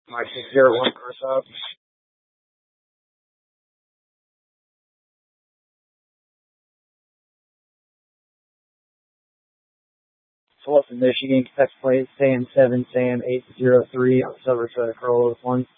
Mike 601 first up. Tulsa, Michigan, catch plate, Sam 7, Sam 803 on Silver Corolla 1.